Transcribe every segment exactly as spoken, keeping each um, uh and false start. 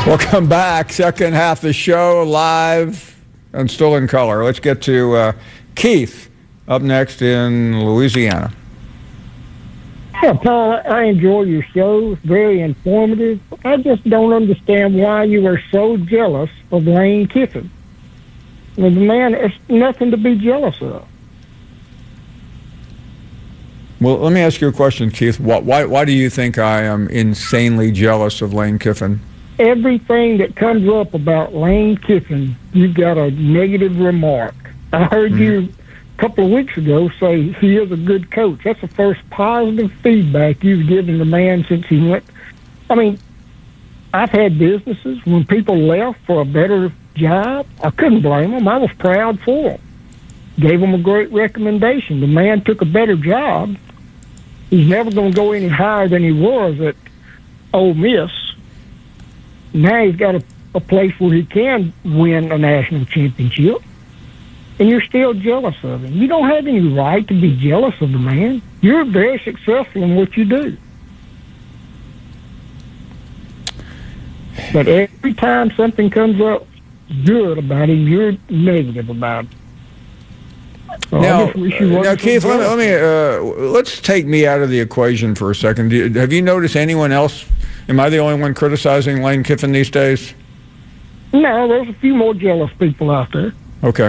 Welcome back. Second half of the show, live and still in color. Let's get to uh, Keith up next in Louisiana. Yeah, Paul, I enjoy your show. It's very informative. I just don't understand why you are so jealous of Lane Kiffin. I mean, the man, it's nothing to be jealous of. Well, let me ask you a question, Keith. Why, why, why do you think I am insanely jealous of Lane Kiffin? Everything that comes up about Lane Kiffin, you've got a negative remark. I heard mm-hmm. you a couple of weeks ago say he is a good coach. That's the first positive feedback you've given the man since he went. I mean, I've had businesses when people left for a better job. I couldn't blame them. I was proud for them. Gave them a great recommendation. The man took a better job. He's never going to go any higher than he was at Ole Miss. Now he's got a, a place where he can win a national championship, and you're still jealous of him. You don't have any right to be jealous of the man. You're very successful in what you do. But every time something comes up good about him, you're negative about it. So now, now Keith, let me, let me uh, let's take me out of the equation for a second. Do you, have you noticed anyone else? Am I the only one criticizing Lane Kiffin these days? No, there's a few more jealous people out there. Okay.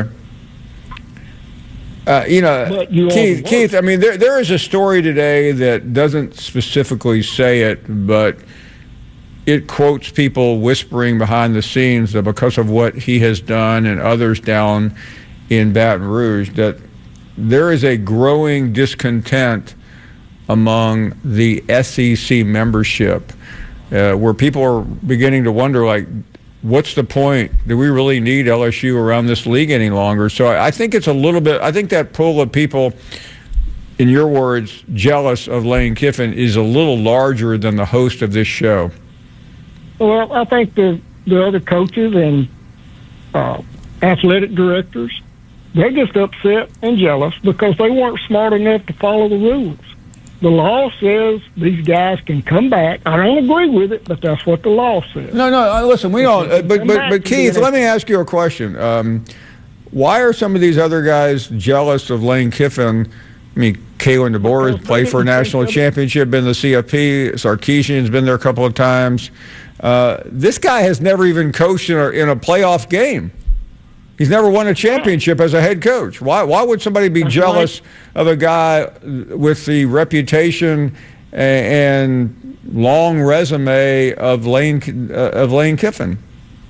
Uh, you know, you Keith, Keith, I mean, there there is a story today that doesn't specifically say it, but it quotes people whispering behind the scenes that because of what he has done and others down in Baton Rouge, that there is a growing discontent among the S E C membership, uh, where people are beginning to wonder, like, what's the point? Do we really need L S U around this league any longer? So I, I think it's a little bit, I think that pool of people, in your words, jealous of Lane Kiffin is a little larger than the host of this show. Well, I think the, the other coaches and uh, athletic directors, they're just upset and jealous because they weren't smart enough to follow the rules. The law says these guys can come back. I don't agree with it, but that's what the law says. No, no, listen, we don't. Uh, but, but, but Keith, let me ask you a question. Um, why are some of these other guys jealous of Lane Kiffin? I mean, Kalen DeBoer has played for a national championship, been the C F P. Sarkisian's been there a couple of times. Uh, this guy has never even coached in a, in a playoff game. He's never won a championship as a head coach. Why Why would somebody be jealous of a guy with the reputation and long resume of Lane uh, of Lane Kiffin?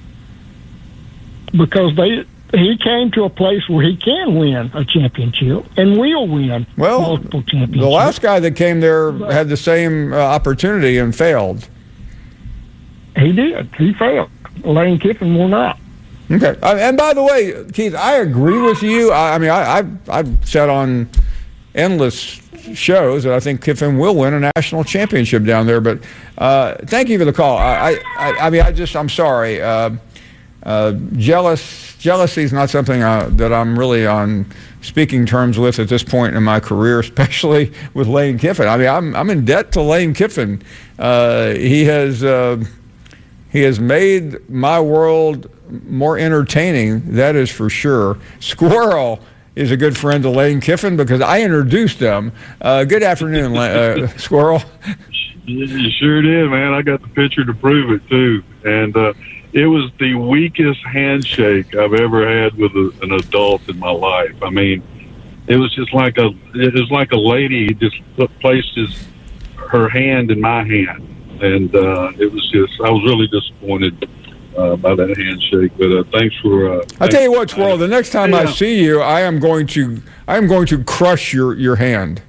Because they he came to a place where he can win a championship and will win well, multiple championships. The last guy that came there had the same uh, opportunity and failed. He did. He failed. Lane Kiffin will not. Okay. Uh, and by the way, Keith, I agree with you. I, I mean, I, I've, I've said on endless shows that I think Kiffin will win a national championship down there. But uh, thank you for the call. I, I, I mean, I just, I'm sorry. Uh, uh, jealous, jealousy is not something uh, that I'm really on speaking terms with at this point in my career, especially with Lane Kiffin. I mean, I'm, I'm in debt to Lane Kiffin. Uh, he has, uh, he has made my world more entertaining, that is for sure. Squirrel is a good friend of Lane Kiffin because I introduced them. Uh, good afternoon, uh, Squirrel. You sure did, man. I got the picture to prove it, too. And uh, it was the weakest handshake I've ever had with a, an adult in my life. I mean, it was just like a it was like a lady just put, placed his, her hand in my hand. And uh, it was just, I was really disappointed Uh, by that handshake, but uh, thanks for. Uh, I'll tell you what, Squirrel. The next time yeah. I see you, I am going to, I am going to crush your, your hand.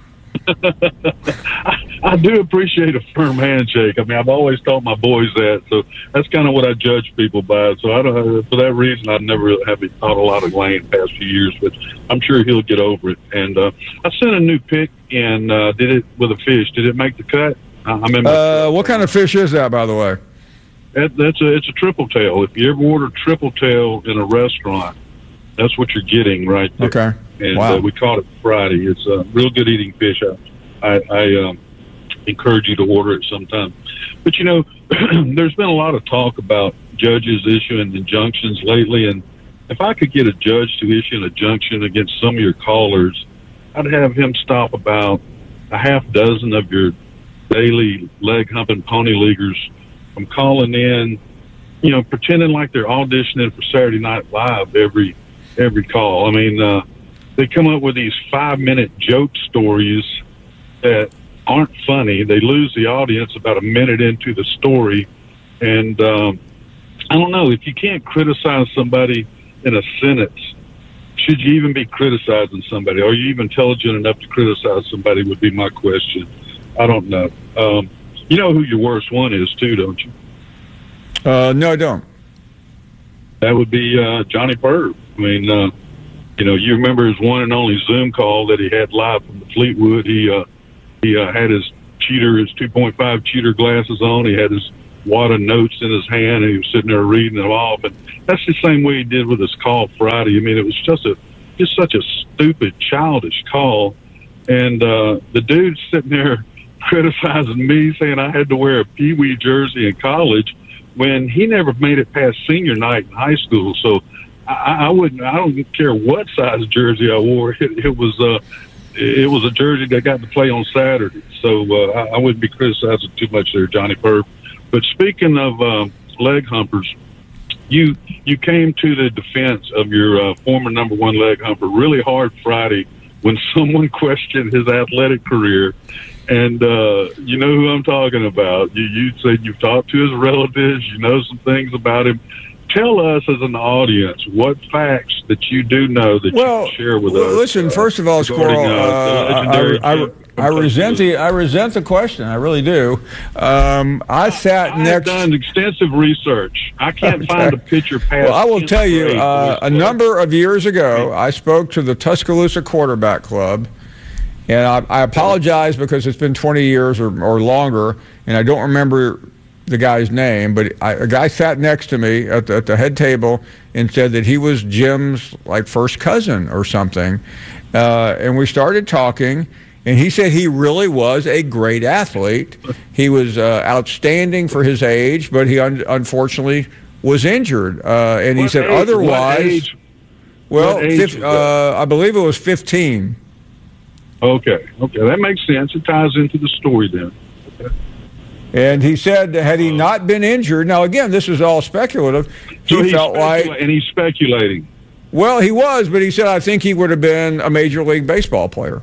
I, I do appreciate a firm handshake. I mean, I've always taught my boys that, so that's kind of what I judge people by. So I don't, for that reason, I never really have taught a lot of Lane the past few years, but I'm sure he'll get over it. And uh, I sent a new pic and uh, did it with a fish. Did it make the cut? I, I mean, uh, what kind of fish is that, by the way? That, that's a it's a triple tail. If you ever order triple tail in a restaurant, that's what you're getting right there. Okay. And wow. uh, we caught it Friday. It's a real good eating fish. I I, I um, encourage you to order it sometime. But, you know, there's been a lot of talk about judges issuing injunctions lately, and if I could get a judge to issue an injunction against some of your callers, I'd have him stop about a half dozen of your daily leg humping pony leaguers from calling in, you know, pretending like they're auditioning for Saturday Night Live every every call. I mean, uh, they come up with these five-minute joke stories that aren't funny. They lose the audience about a minute into the story. And um, I don't know, if you can't criticize somebody in a sentence, should you even be criticizing somebody? Are you even intelligent enough to criticize somebody would be my question. I don't know. Um, you know who your worst one is, too, don't you? Uh, no, I don't. That would be uh, Johnny Purve. I mean, uh, you know, you remember his one and only Zoom call that he had live from the Fleetwood. He uh, he uh, had his cheater, his two point five cheater glasses on. He had his wad of notes in his hand, and he was sitting there reading them off. And that's the same way he did with his call Friday. I mean, it was just a just such a stupid, childish call. And uh, the dude sitting there criticizing me, saying I had to wear a Pee Wee jersey in college when he never made it past senior night in high school. So I, I wouldn't. I don't care what size jersey I wore. It, it was uh, it was a jersey that got to play on Saturday. So uh, I, I wouldn't be criticizing too much there, Johnny Purve. But speaking of uh, leg humpers, you you came to the defense of your uh, former number one leg humper really hard Friday when someone questioned his athletic career. And uh, you know who I'm talking about. You, you said you've talked to his relatives, you know some things about him. Tell us as an audience what facts that you do know that well, you can share with well, us. Listen, uh, first of all, Squirrel, uh, uh, I, I, I, I resent the I resent the question. I really do. Um, I sat I've next. I've done extensive research. I can't Okay. find a picture past. Well, I will tell you, uh, a number of years ago, Right. I spoke to the Tuscaloosa Quarterback Club, and I, I apologize because it's been twenty years or, or longer, and I don't remember the guy's name, but I, a guy sat next to me at the, at the head table and said that he was Jim's like first cousin or something, uh, and we started talking. And he said he really was a great athlete. He was uh, outstanding for his age, but he un- unfortunately was injured. Uh, and he What said age- otherwise, what age- well, what age fif- was uh, I believe it was fifteen. Okay, okay, that makes sense. It ties into the story then. Okay. And he said, had he not been injured, now again, this is all speculative, he So he's felt like, specula- and he's speculating. well, he was, but he said, I think he would have been a Major League Baseball player.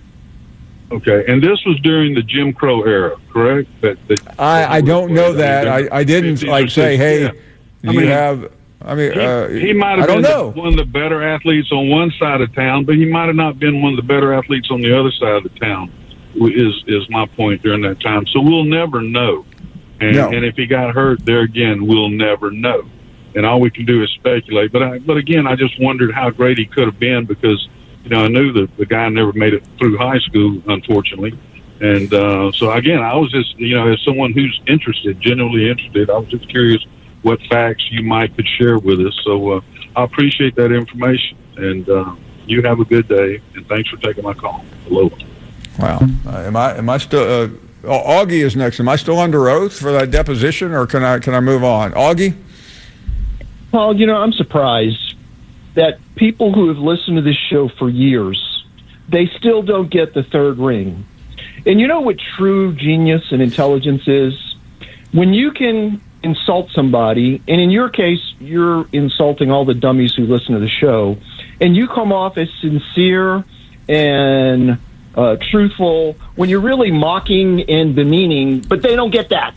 Okay, and this was during the Jim Crow era, correct? That, that I, I don't know that. I, I didn't like say, hey, Yeah. do I you mean, have, I mean, He, uh, he might have I don't been know. the, one of the better athletes on one side of town, but he might have not been one of the better athletes on the other side of the town. Is is my point during that time? So we'll never know. And, No. and if he got hurt there again, we'll never know. And all we can do is speculate. But I, but again, I just wondered how great he could have been because you know I knew that the guy never made it through high school, unfortunately. And uh, so again, I was just you know as someone who's interested, genuinely interested, I was just curious what facts you might could share with us. So uh, I appreciate that information. And uh, you have a good day. And thanks for taking my call. Hello. Wow. Uh, am I am I still uh, Augie is next. Am I still under oath for that deposition, or can I can I move on? Augie? Paul, you know, I'm surprised that people who have listened to this show for years, they still don't get the third ring. And you know what true genius and intelligence is? When you can insult somebody, and in your case, you're insulting all the dummies who listen to the show, and you come off as sincere and uh, truthful when you're really mocking and demeaning, but they don't get that.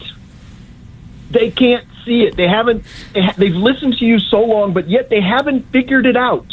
They can't see it. They haven't, they ha- they've listened to you so long, but yet they haven't figured it out.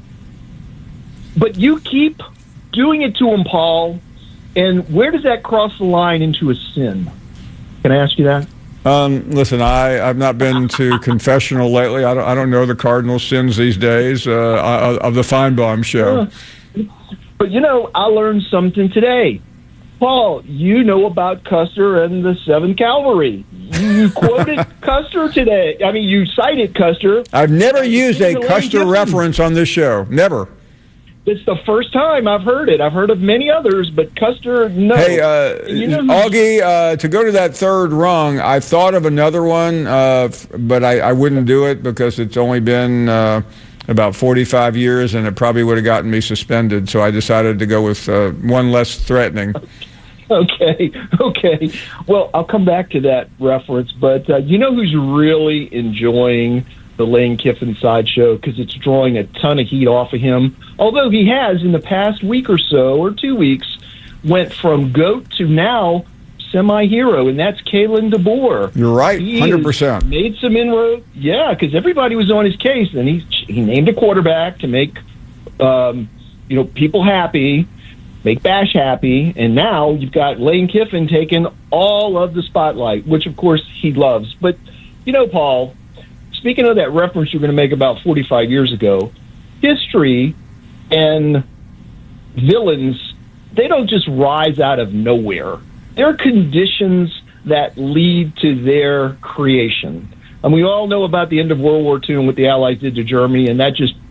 But you keep doing it to them, Paul, and where does that cross the line into a sin? Can I ask you that? Um, listen, I, I've not been to confessional lately. I don't, I don't know the cardinal sins these days uh, of the Feinbaum show. But, you know, I learned something today. Paul, you know about Custer and the Seventh Cavalry. You quoted Custer today. I mean, you cited Custer. I've never used a Elaine Custer Gibson. reference on this show. Never. It's the first time I've heard it. I've heard of many others, but Custer, no. Hey, uh, You know- Augie, uh, to go to that third rung, I thought of another one, uh, f- but I, I wouldn't do it because it's only been uh, about forty-five years, and it probably would have gotten me suspended. So I decided to go with uh, one less threatening. Okay, okay. Well, I'll come back to that reference, but uh, you know who's really enjoying the Lane Kiffin sideshow because it's drawing a ton of heat off of him, although he has in the past week or so, or two weeks, went from GOAT to now semi-hero, and that's Kalen DeBoer. You're right, He one hundred has percent. made some inroad. Yeah, because everybody was on his case, and he, he named a quarterback to make um, you know people happy, make Bash happy, and now you've got Lane Kiffin taking all of the spotlight, which, of course, he loves. But, you know, Paul, speaking of that reference you're going to make about forty-five years ago, history and villains, they don't just rise out of nowhere. There are conditions that lead to their creation. And we all know about the end of World War Two and what the Allies did to Germany, and that just